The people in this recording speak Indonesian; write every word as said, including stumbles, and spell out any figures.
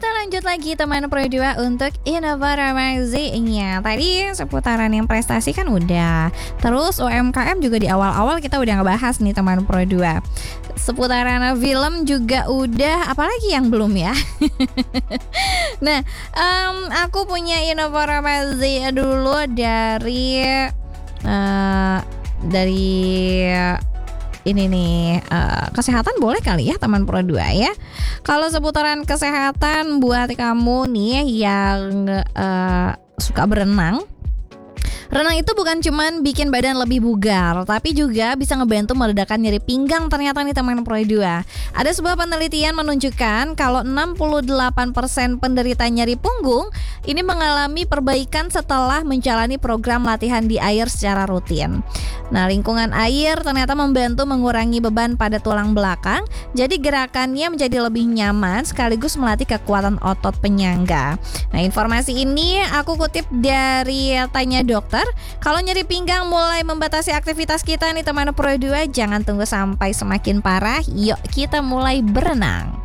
Kita lanjut lagi teman Pro dua untuk Innova Ramazi-nya. Tadi seputaran yang prestasi kan udah. Terus U M K M juga di awal-awal kita udah ngebahas nih teman Pro dua. Seputaran film juga udah, apalagi yang belum ya. Nah, um, aku punya Innova Ramazi dulu dari uh, dari ini nih, uh, kesehatan boleh kali ya teman Pro dua ya. Kalau seputaran kesehatan buat kamu nih yang uh, suka berenang, renang itu bukan cuman bikin badan lebih bugar, tapi juga bisa ngebantu meredakan nyeri pinggang ternyata nih teman Pro dua. Ada sebuah penelitian menunjukkan kalau enam puluh delapan persen penderita nyeri punggung ini mengalami perbaikan setelah menjalani program latihan di air secara rutin. Nah, lingkungan air ternyata membantu mengurangi beban pada tulang belakang, jadi gerakannya menjadi lebih nyaman sekaligus melatih kekuatan otot penyangga. Nah, informasi ini aku kutip dari Tanya Dokter. Kalau nyeri pinggang mulai membatasi aktivitas kita nih teman Pro dua, jangan tunggu sampai semakin parah. Yuk kita mulai berenang.